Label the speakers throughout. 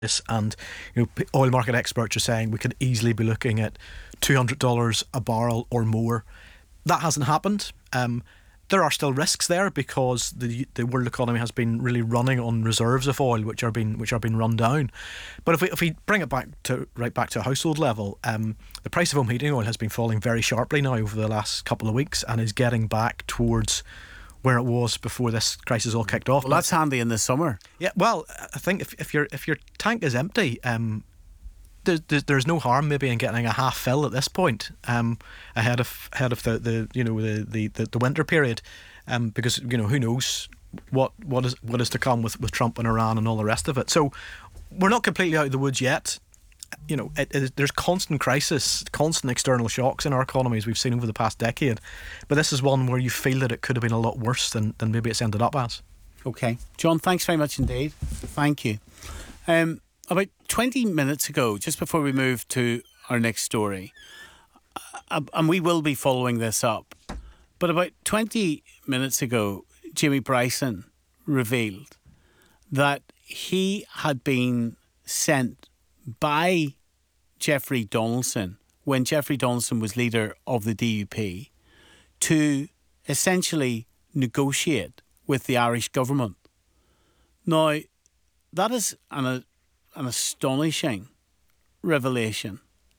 Speaker 1: And oil market experts are saying we could easily be looking at $200 a barrel or more. That hasn't happened. There are still risks there because the world economy has been really running on reserves of oil, which are being run down. But if we bring it right back to a household level, the price of home heating oil has been falling very sharply now over the last couple of weeks and is getting back towards where it was before this crisis all kicked off.
Speaker 2: Well, that's handy in the summer.
Speaker 1: Yeah, well, I think if your tank is empty, there's no harm maybe in getting a half fill at this point, ahead of the winter period, because who knows what is to come with Trump and Iran and all the rest of it. So we're not completely out of the woods yet. There's constant crisis, constant external shocks in our economy as we've seen over the past decade. But this is one where you feel that it could have been a lot worse than maybe it's ended up as.
Speaker 2: Okay. John, thanks very much indeed. Thank you. About 20 minutes ago, just before we move to our next story, and we will be following this up, but about 20 minutes ago, Jimmy Bryson revealed that he had been sent by Jeffrey Donaldson, when Jeffrey Donaldson was leader of the DUP, to essentially negotiate with the Irish government. Now, that is an astonishing revelation.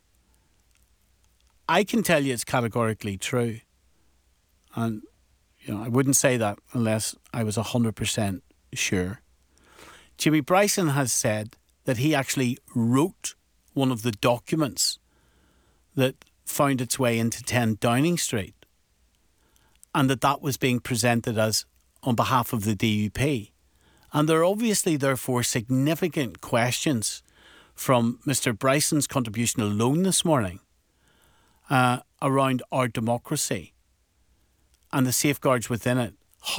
Speaker 2: I can tell you it's categorically true. And, I wouldn't say that unless I was 100% sure. Jimmy Bryson has said that he actually wrote one of the documents that found its way into 10 Downing Street, and that was being presented as on behalf of the DUP. And there are obviously, therefore, significant questions from Mr. Bryson's contribution alone this morning around our democracy and the safeguards within it